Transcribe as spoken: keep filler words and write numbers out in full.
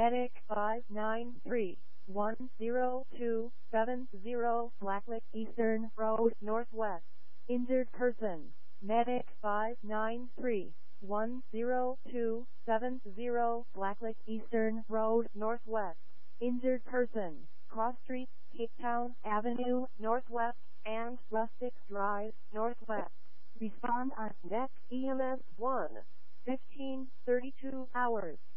Medic five nine three one zero two seven zero, Blacklick Eastern Road Northwest. Injured person. Medic five nine three one zero two seven zero, Blacklick Eastern Road Northwest. Injured person. Cross Street, Cape Town Avenue Northwest, and Rustic Drive Northwest. Respond on Next E M S one. fifteen thirty-two hours.